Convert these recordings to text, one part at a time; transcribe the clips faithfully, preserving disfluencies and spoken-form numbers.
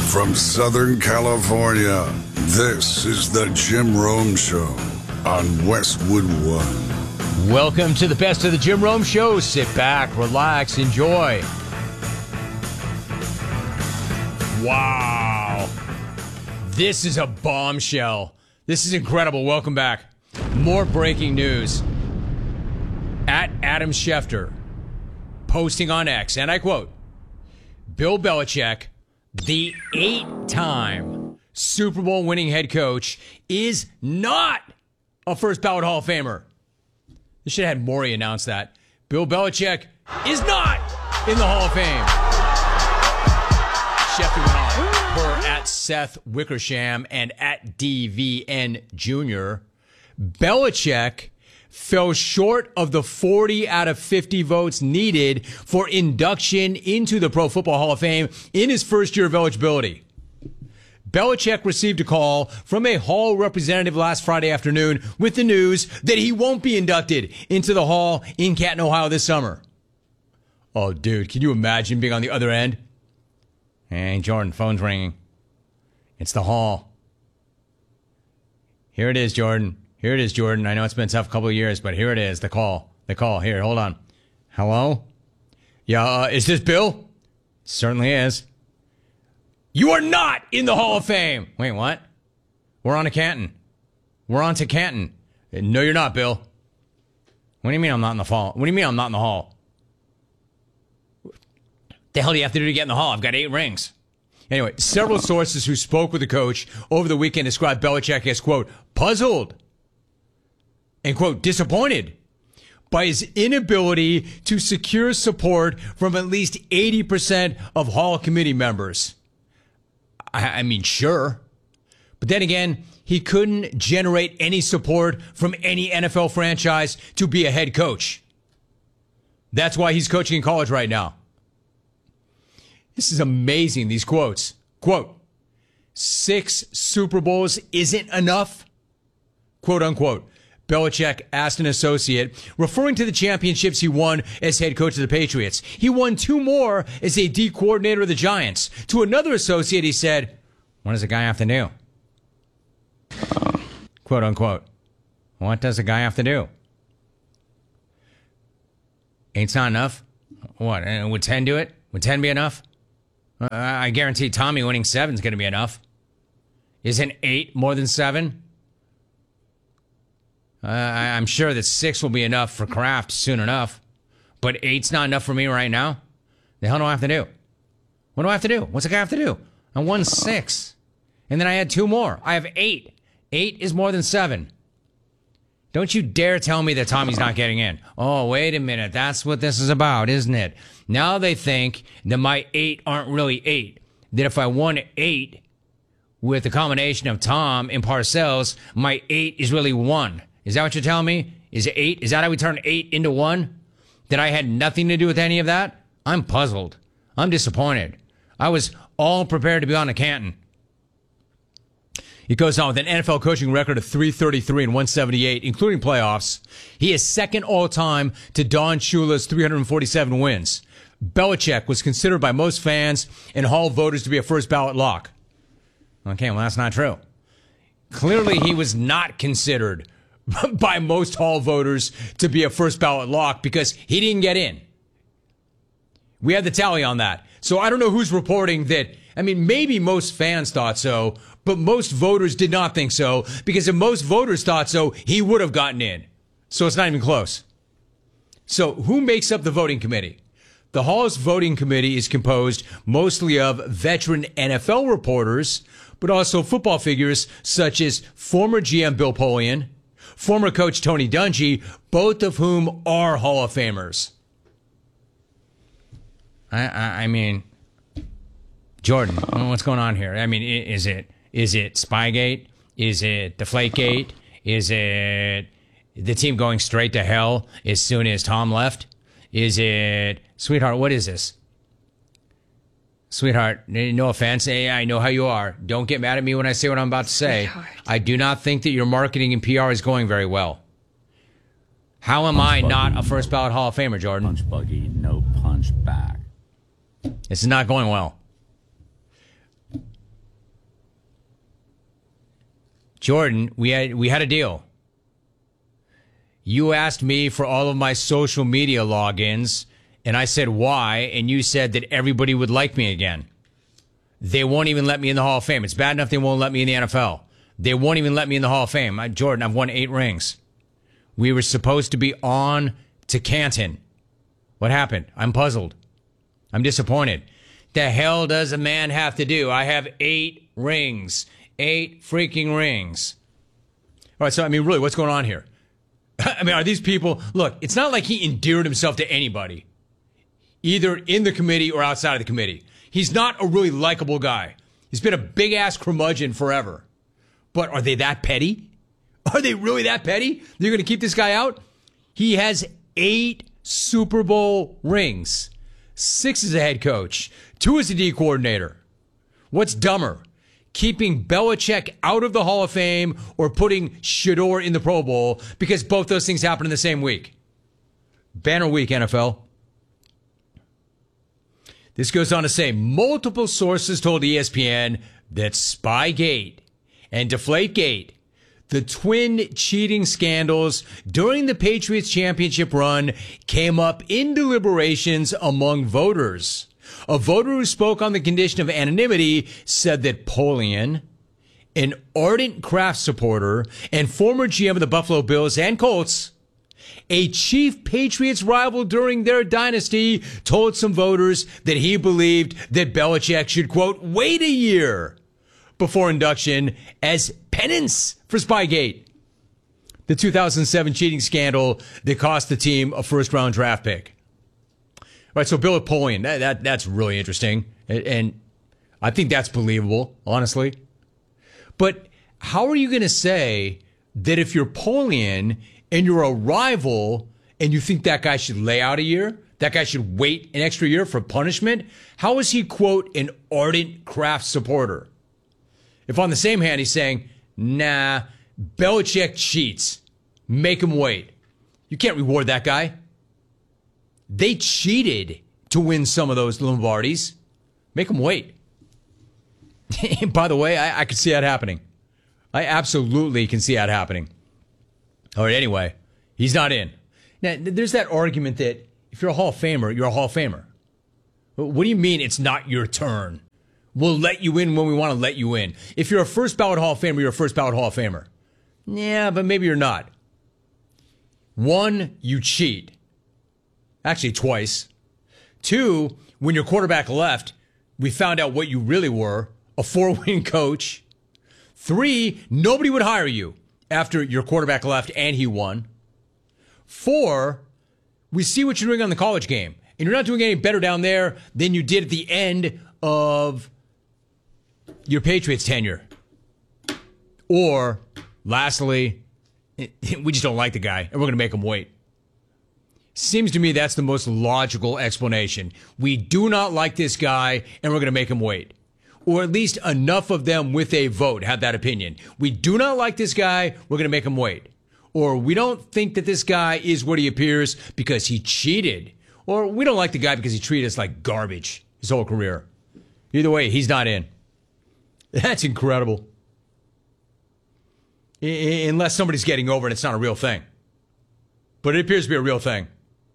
From Southern California, this is the Jim Rome Show on Westwood One. Welcome to the best of the Jim Rome Show. Sit back, relax, enjoy. Wow. This is a bombshell. This is incredible. Welcome back. More breaking news. At Adam Schefter, posting on X, and I quote, Bill Belichick, the eight-time Super Bowl winning head coach, is not a first ballot Hall of Famer. They should have had Maury announce that. Bill Belichick is not in the Hall of Fame. Schefter went on. For at Seth Wickersham and at D V N Junior Belichick fell short of the forty out of fifty votes needed for induction into the Pro Football Hall of Fame in his first year of eligibility. Belichick received a call from a Hall representative last Friday afternoon with the news that he won't be inducted into the Hall in Canton, Ohio this summer. Oh, dude, can you imagine being on the other end? Hey, Jordan, phone's ringing. It's the Hall. Here it is, Jordan. Here it is, Jordan. I know it's been a tough couple of years, but here it is, the call. The call. Here, hold on. Hello? Yeah, uh, is this Bill? Certainly is. You are not in the Hall of Fame. Wait, what? We're on to Canton. We're on to Canton. No, you're not, Bill. What do you mean I'm not in the Hall? What do you mean I'm not in the Hall? What the hell do you have to do to get in the Hall? I've got eight rings. Anyway, several sources who spoke with the coach over the weekend described Belichick as, quote, puzzled and, quote, disappointed by his inability to secure support from at least eighty percent of Hall committee members. I, I mean, sure. But then again, he couldn't generate any support from any N F L franchise to be a head coach. That's why he's coaching in college right now. This is amazing, these quotes. Quote, six Super Bowls isn't enough? Quote, unquote. Belichick asked an associate, referring to the championships he won as head coach of the Patriots. He won two more as a D coordinator of the Giants. To another associate, he said, what does a guy have to do? Quote, unquote. What does a guy have to do? Eight's not enough? What, would ten do it? Would ten be enough? Uh, I guarantee Tommy winning seven is going to be enough. Isn't eight more than seven? Uh, I, I'm sure that six will be enough for Kraft soon enough. But eight's not enough for me right now. The hell do I have to do? What do I have to do? What's a guy have to do? I won six. And then I had two more. I have eight. Eight is more than seven. Don't you dare tell me that Tommy's not getting in. Oh, wait a minute. That's what this is about, isn't it? Now they think that my eight aren't really eight. That if I won eight with a combination of Tom and Parcells, my eight is really one. Is that what you're telling me? Is it eight? Is that how we turn eight into one? That I had nothing to do with any of that? I'm puzzled. I'm disappointed. I was all prepared to be on to Canton. He goes on with an N F L coaching record of three thirty-three and one seventy-eight, including playoffs. He is second all-time to Don Shula's three hundred forty-seven wins. Belichick was considered by most fans and Hall voters to be a first-ballot lock. Okay, well, that's not true. Clearly, he was not considered by most Hall voters to be a first-ballot lock because he didn't get in. We had the tally on that. So I don't know who's reporting that. I mean, maybe most fans thought so, but most voters did not think so, because if most voters thought so, he would have gotten in. So it's not even close. So who makes up the voting committee? The Hall's voting committee is composed mostly of veteran N F L reporters, but also football figures such as former G M Bill Polian, former coach Tony Dungy, both of whom are Hall of Famers. I, I, I mean, Jordan, what's going on here? I mean, is it is it Spygate? Is it Deflategate? Is it the team going straight to hell as soon as Tom left? Is it, sweetheart, what is this? Sweetheart, no offense. Hey, I know how you are. Don't get mad at me when I say what I'm about to say. Sweetheart. I do not think that your marketing and P R is going very well. How am punch I buggy, not a first ballot Hall of Famer, Jordan? Punch buggy, no punch back. This is not going well. Jordan, we had we had a deal. You asked me for all of my social media logins, and I said why, and you said that everybody would like me again. They won't even let me in the Hall of Fame. It's bad enough they won't let me in the N F L. They won't even let me in the Hall of Fame. I, Jordan, I've won eight rings. We were supposed to be on to Canton. What happened? I'm puzzled. I'm disappointed. The hell does a man have to do? I have eight rings. Eight freaking rings. All right, so, I mean, really, what's going on here? I mean, are these people... Look, it's not like he endeared himself to anybody, either in the committee or outside of the committee. He's not a really likable guy. He's been a big-ass curmudgeon forever. But are they that petty? Are they really that petty? They're going to keep this guy out? He has eight Super Bowl rings. Six as a head coach. Two as a D coordinator. What's dumber? Keeping Belichick out of the Hall of Fame or putting Shedeur in the Pro Bowl, because both those things happen in the same week. Banner week, N F L. This goes on to say, multiple sources told E S P N that Spygate and Deflategate, the twin cheating scandals during the Patriots championship run, came up in deliberations among voters. A voter who spoke on the condition of anonymity said that Polian, an ardent Kraft supporter and former G M of the Buffalo Bills and Colts, a chief Patriots rival during their dynasty, told some voters that he believed that Belichick should, quote, wait a year before induction as penance for Spygate, the two thousand seven cheating scandal that cost the team a first-round draft pick. All right, so Bill Polian, that, that that's really interesting, and, and I think that's believable, honestly. But how are you going to say that if you're Polian and you're a rival and you think that guy should lay out a year, that guy should wait an extra year for punishment? How is he, quote, an ardent Kraft supporter? If on the same hand he's saying, nah, Belichick cheats, make him wait. You can't reward that guy. They cheated to win some of those Lombardis. Make them wait. By the way, I, I can see that happening. I absolutely can see that happening. All right, anyway, he's not in. Now, there's that argument that if you're a Hall of Famer, you're a Hall of Famer. What do you mean it's not your turn? We'll let you in when we want to let you in. If you're a first ballot Hall of Famer, you're a first ballot Hall of Famer. Yeah, but maybe you're not. One, you cheat. Actually, twice. Two, when your quarterback left, we found out what you really were, a four-win coach. Three, nobody would hire you after your quarterback left and he won. Four, we see what you're doing on the college game, and you're not doing any better down there than you did at the end of your Patriots tenure. Or, lastly, we just don't like the guy, and we're going to make him wait. Seems to me that's the most logical explanation. We do not like this guy, and we're going to make him wait. Or at least enough of them with a vote have that opinion. We do not like this guy, we're going to make him wait. Or we don't think that this guy is what he appears because he cheated. Or we don't like the guy because he treated us like garbage his whole career. Either way, he's not in. That's incredible. I- unless somebody's getting over it, it's not a real thing. But it appears to be a real thing.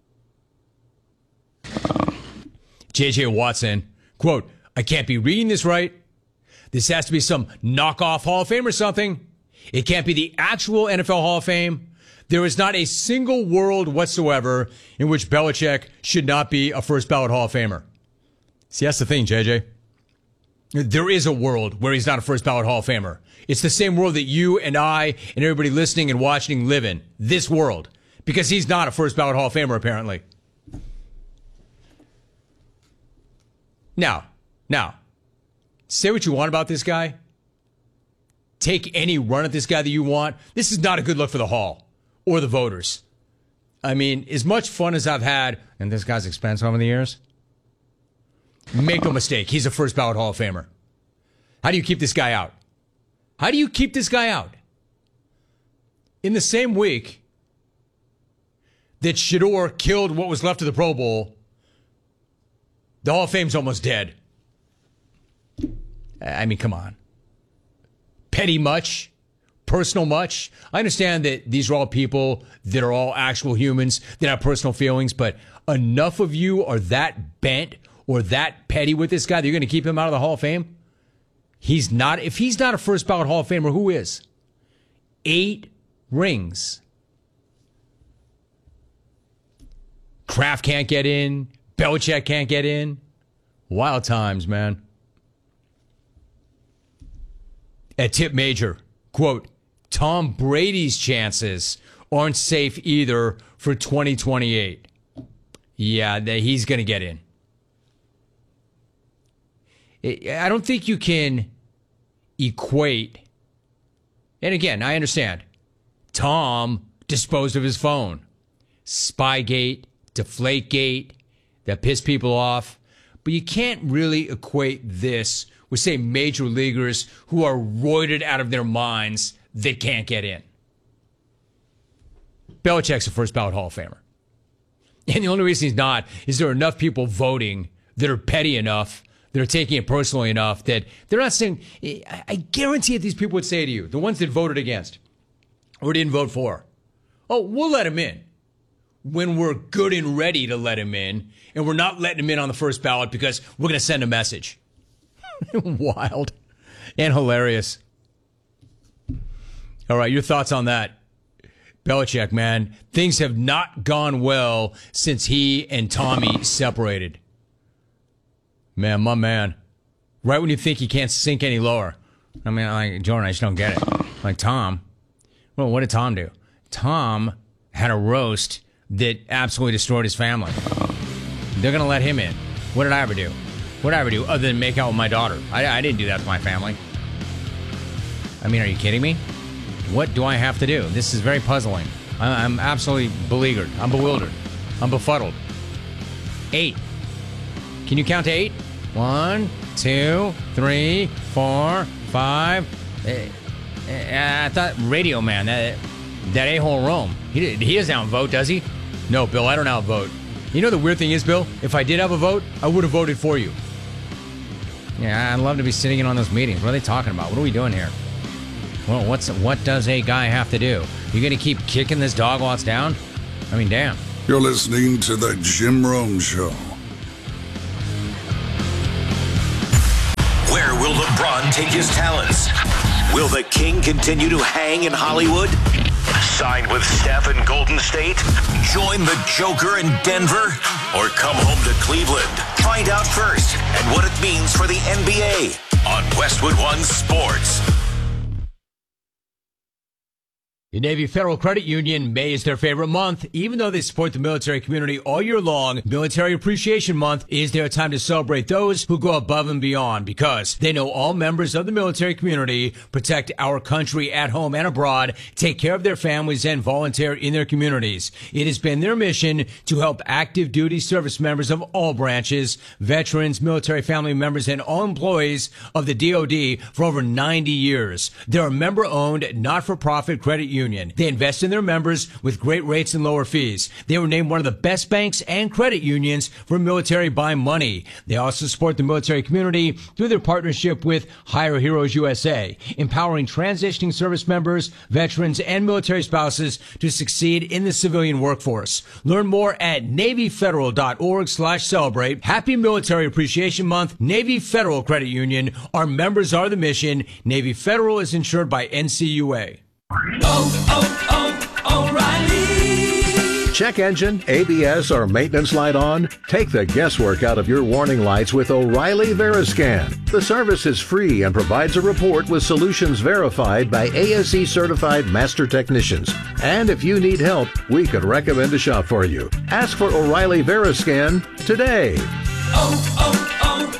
J J Watson, quote, I can't be reading this right. This has to be some knockoff Hall of Fame or something. It can't be the actual N F L Hall of Fame. There is not a single world whatsoever in which Belichick should not be a first ballot Hall of Famer. See, that's the thing, J J. There is a world where he's not a first ballot Hall of Famer. It's the same world that you and I and everybody listening and watching live in. This world. Because he's not a first ballot Hall of Famer, apparently. Now, now, say what you want about this guy. Take any run at this guy that you want. This is not a good look for the Hall or the voters. I mean, as much fun as I've had in this guy's expense over the years, make no mistake, he's a first ballot Hall of Famer. How do you keep this guy out? How do you keep this guy out? In the same week that Shedeur killed what was left of the Pro Bowl, the Hall of Fame's almost dead. I mean, come on. Petty much? personal much. I understand that these are all people that are all actual humans that have personal feelings, but enough of you are that bent or that petty with this guy that you're going to keep him out of the Hall of Fame? He's not. If he's not a first ballot Hall of Famer, who is? Eight rings. Kraft can't get in. Belichick can't get in. Wild times, man. At Tip Major, quote, Tom Brady's chances aren't safe either for twenty twenty-eight. Yeah, he's going to get in. I don't think you can equate. And again, I understand. Tom disposed of his phone. Spygate, Deflategate, that pissed people off. But you can't really equate this with, say, major leaguers who are roided out of their minds that can't get in. Belichick's a first ballot Hall of Famer. And the only reason he's not is there are enough people voting that are petty enough, that are taking it personally enough, that they're not saying, I guarantee it, these people would say to you, the ones that voted against or didn't vote for, oh, we'll let him in when we're good and ready to let him in, and we're not letting him in on the first ballot because we're going to send a message. Wild and hilarious. All right, your thoughts on that? Belichick, man, things have not gone well since he and Tommy separated. Man, my man. Right when you think he can't sink any lower. I mean, like, Jordan, I just don't get it. Like, Tom. Well, what did Tom do? Tom had a roast that absolutely destroyed his family. They're going to let him in. What did I ever do? What did I ever do other than make out with my daughter? I, I didn't do that to my family. I mean, are you kidding me? What do I have to do? This is very puzzling. I, I'm absolutely beleaguered. I'm bewildered. I'm befuddled. Eight. Can you count to eight? One, two, three, four, five. Uh, I thought Radio Man, that, that a-hole Rome, he, he doesn't outvote, does he? No, Bill, I don't outvote. You know the weird thing is, Bill? If I did have a vote, I would have voted for you. Yeah, I'd love to be sitting in on those meetings. What are they talking about? What are we doing here? Well, what's what does a guy have to do? You going to keep kicking this dog while it's down? I mean, damn. You're listening to The Jim Rome Show. Where will LeBron take his talents? Will the King continue to hang in Hollywood? Sign with Steph in Golden State? Join the Joker in Denver? Or come home to Cleveland? Find out first and what it means for the N B A on Westwood One Sports. The Navy Federal Credit Union, May is their favorite month. Even though they support the military community all year long, Military Appreciation Month is their time to celebrate those who go above and beyond, because they know all members of the military community protect our country at home and abroad, take care of their families, and volunteer in their communities. It has been their mission to help active duty service members of all branches, veterans, military family members, and all employees of the D O D for over ninety years. They're a member-owned, not-for-profit credit union. They invest in their members with great rates and lower fees. They were named one of the best banks and credit unions for military buy money. They also support the military community through their partnership with Hire Heroes U S A, empowering transitioning service members, veterans, and military spouses to succeed in the civilian workforce. Learn more at NavyFederal.org slash celebrate. Happy Military Appreciation Month, Navy Federal Credit Union. Our members are the mission. Navy Federal is insured by N C U A. Oh, oh, oh, O'Reilly. Check engine, A B S, or maintenance light on? Take the guesswork out of your warning lights with O'Reilly Veriscan. The service is free and provides a report with solutions verified by A S E certified master technicians. And if you need help, we could recommend a shop for you. Ask for O'Reilly Veriscan today. Oh,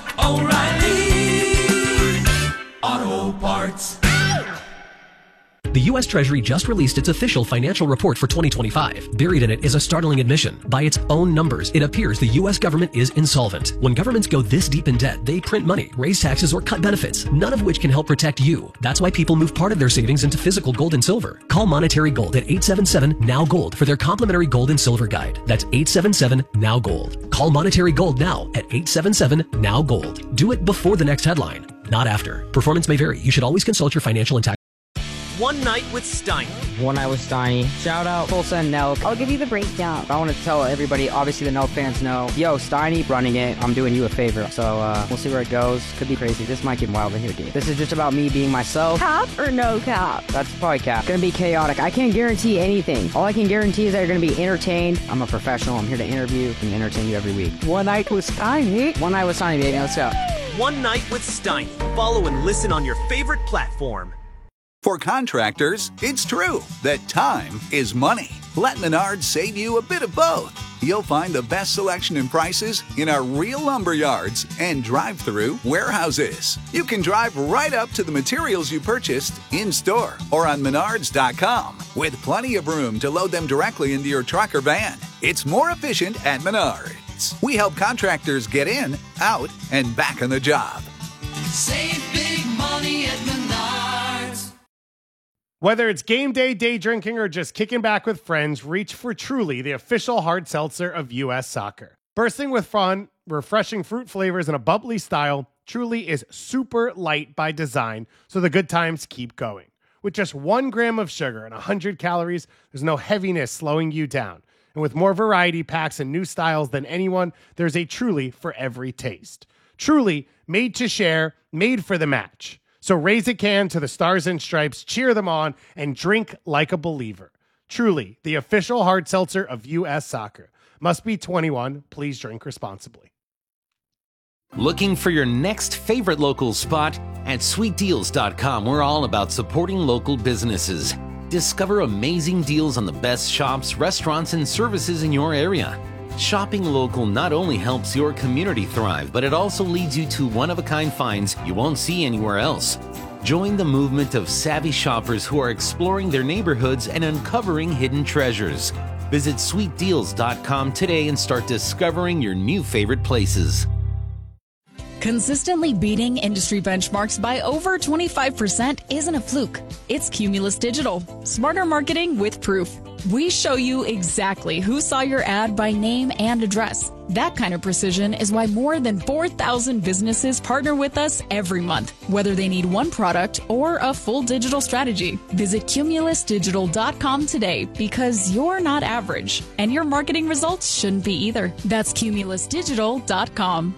oh, oh, O'Reilly Auto Parts. The U S Treasury just released its official financial report for twenty twenty-five. Buried in it is a startling admission. By its own numbers, it appears the U S government is insolvent. When governments go this deep in debt, they print money, raise taxes, or cut benefits, none of which can help protect you. That's why people move part of their savings into physical gold and silver. Call Monetary Gold at eight seven seven, N O W Gold for their complimentary gold and silver guide. That's eight seven seven, N O W Gold. Call Monetary Gold now at eight seven seven, N O W Gold. Do it before the next headline, not after. Performance may vary. You should always consult your financial and tax. One Night with Steiny. One Night with Steiny. Shout out Tulsa and Nelk. I'll give you the breakdown. I want to tell everybody, obviously the Nelk fans know, yo, Steiny running it, I'm doing you a favor. So uh, we'll see where it goes. Could be crazy. This might get wild in here, dude. This is just about me being myself. Cap or no cap? That's probably cap. Gonna be chaotic. I can't guarantee anything. All I can guarantee is that you're gonna be entertained. I'm a professional. I'm here to interview and entertain you every week. One Night with Steiny. One Night with Steiny, baby. Let's go. One Night with Steiny. Follow and listen on your favorite platform. For contractors, it's true that time is money. Let Menards save you a bit of both. You'll find the best selection and prices in our real lumber yards and drive-through warehouses. You can drive right up to the materials you purchased in-store or on menards dot com with plenty of room to load them directly into your truck or van. It's more efficient at Menards. We help contractors get in, out, and back on the job. Save big money at Menards. Whether it's game day, day drinking, or just kicking back with friends, reach for Truly, the official hard seltzer of U S Soccer. Bursting with fun, refreshing fruit flavors, and a bubbly style, Truly is super light by design, so the good times keep going. With just one gram of sugar and one hundred calories, there's no heaviness slowing you down. And with more variety packs and new styles than anyone, there's a Truly for every taste. Truly, made to share, made for the match. So raise a can to the Stars and Stripes, cheer them on, and drink like a believer. Truly, the official hard seltzer of U S Soccer. Must be twenty-one. Please drink responsibly. Looking for your next favorite local spot? At sweet deals dot com, we're all about supporting local businesses. Discover amazing deals on the best shops, restaurants, and services in your area. Shopping local not only helps your community thrive, but it also leads you to one-of-a-kind finds you won't see anywhere else. Join the movement of savvy shoppers who are exploring their neighborhoods and uncovering hidden treasures. Visit sweet deals dot com today and start discovering your new favorite places. Consistently beating industry benchmarks by over twenty-five percent isn't a fluke. It's Cumulus Digital. Smarter marketing with proof. We show you exactly who saw your ad by name and address. That kind of precision is why more than four thousand businesses partner with us every month, whether they need one product or a full digital strategy. Visit cumulus digital dot com today because you're not average, and your marketing results shouldn't be either. That's cumulus digital dot com.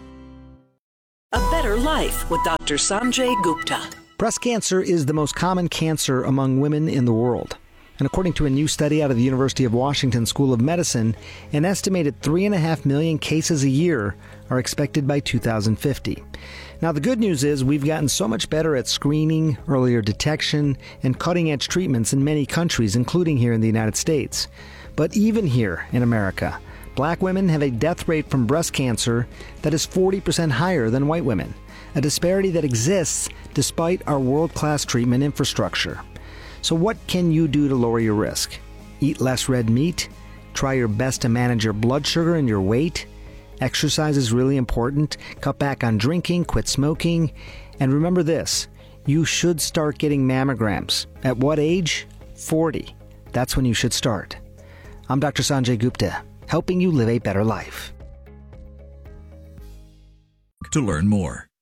A Better Life with Doctor Sanjay Gupta. Breast cancer is the most common cancer among women in the world. And according to a new study out of the University of Washington School of Medicine, an estimated three and a half million cases a year are expected by two thousand fifty. Now, the good news is we've gotten so much better at screening, earlier detection, and cutting-edge treatments in many countries, including here in the United States. But even here in America, black women have a death rate from breast cancer that is forty percent higher than white women, a disparity that exists despite our world-class treatment infrastructure. So what can you do to lower your risk? Eat less red meat? Try your best to manage your blood sugar and your weight? Exercise is really important. Cut back on drinking, quit smoking. And remember this, you should start getting mammograms. At what age? forty. That's when you should start. I'm Doctor Sanjay Gupta, helping you live a better life. To learn more,